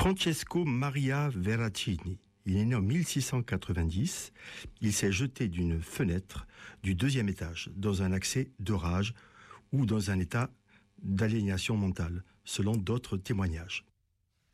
Francesco Maria Veracini. Il est né en 1690. Il s'est jeté d'une fenêtre du 2e étage dans un accès de rage ou dans un état d'aliénation mentale, selon d'autres témoignages.